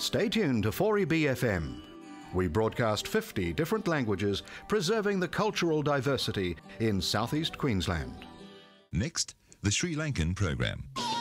Stay tuned to 4EB FM. We broadcast 50 different languages, preserving the cultural diversity in southeast Queensland. Next, the Sri Lankan program.